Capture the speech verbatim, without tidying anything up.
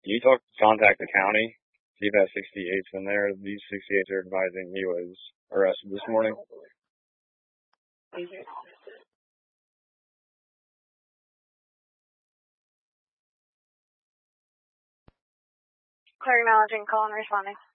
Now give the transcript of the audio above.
Can you talk, contact the county? See if that sixty-eight's in there. These sixty-eights are advising he was arrested this morning. Clear, acknowledging, call and responding.